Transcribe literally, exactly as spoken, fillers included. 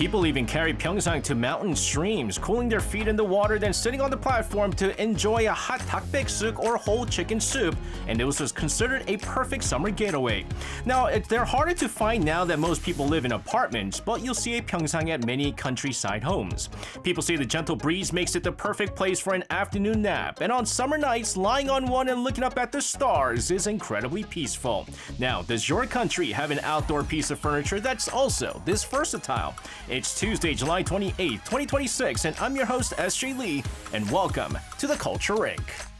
People even carry Pyeongchang to mountain streams, cooling their feet in the water, then sitting on the platform to enjoy a hot dakbaeksuk or whole chicken soup, and it was considered a perfect summer getaway. Now, it, they're harder to find now that most people live in apartments, but you'll see a Pyeongchang at many countryside homes. People say the gentle breeze makes it the perfect place for an afternoon nap, and on summer nights, lying on one and looking up at the stars is incredibly peaceful. Now, does your country have an outdoor piece of furniture that's also this versatile? It's Tuesday, July twenty-eighth, twenty twenty-six, and I'm your host, S J Lee, and welcome to the Culture Inc.